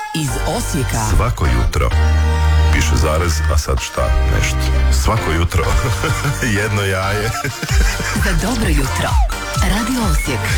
iz Osijeka. Svako jutro. Piše zarez, a sad šta? Nešto. Svako jutro. Jedno jaje. Za dobro jutro. Radio Osijek.